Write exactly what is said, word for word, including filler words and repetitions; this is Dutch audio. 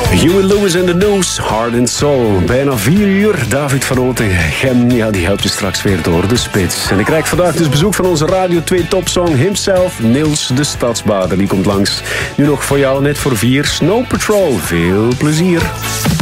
Huey Lewis en The News, Heart and Soul. Bijna vier uur. David van Otegem, ja, die helpt je straks weer door de spits. En ik krijg vandaag dus bezoek van onze Radio twee topsong himself, Niels de Stadsbader. Die komt langs. Nu nog voor jou, net voor vier, Snow Patrol. Veel plezier.